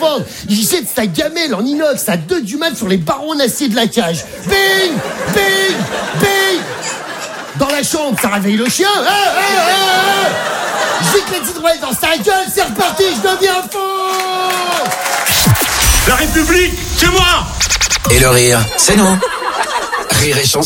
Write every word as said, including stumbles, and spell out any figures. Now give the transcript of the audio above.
défendre. Il jette sa gamelle en inox à deux du mat sur les barreaux en acier de la cage. Bing, bing, bing. Dans la chambre, ça réveille le chien. Ah, ah, ah, ah. J'éclate l'hydromel dans sa gueule, c'est reparti, je deviens fou. La République, c'est moi. Et le rire, c'est nous. Rire et chanson.